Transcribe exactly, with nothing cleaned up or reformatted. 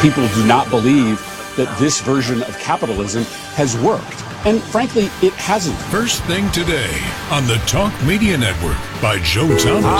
People do not believe that this version of capitalism has worked. And frankly, it hasn't. First Thing Today on the Talk Media Network by Joe Thomas.